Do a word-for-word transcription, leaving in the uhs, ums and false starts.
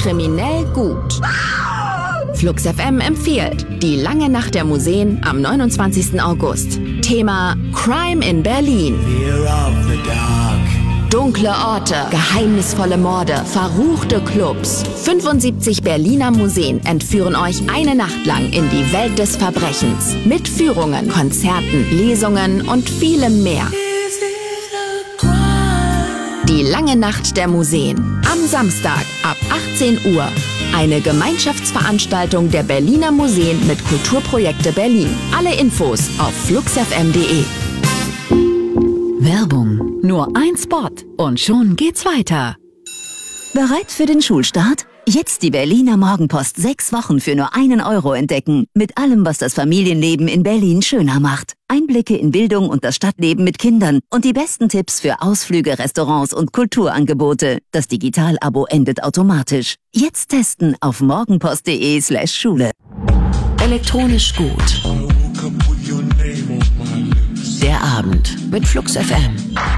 kriminell gut. Flux F M empfiehlt Die lange Nacht der Museen am neunundzwanzigsten August. Thema Crime in Berlin. Dunkle Orte, geheimnisvolle Morde, verruchte Clubs. fünfundsiebzig Berliner Museen entführen euch eine Nacht lang in die Welt des Verbrechens. Mit Führungen, Konzerten, Lesungen und vielem mehr. Die lange Nacht der Museen. Am Samstag ab achtzehn Uhr. Eine Gemeinschaftsveranstaltung der Berliner Museen mit Kulturprojekte Berlin. Alle Infos auf fluxfm punkt de. Werbung. Nur ein Spot und schon geht's weiter. Bereit für den Schulstart? Jetzt die Berliner Morgenpost sechs Wochen für nur einen Euro entdecken. Mit allem, was das Familienleben in Berlin schöner macht. Einblicke in Bildung und das Stadtleben mit Kindern und die besten Tipps für Ausflüge, Restaurants und Kulturangebote. Das Digital-Abo endet automatisch. Jetzt testen auf morgenpost punkt de slash Schule. Elektronisch gut. Der Abend mit Flux F M.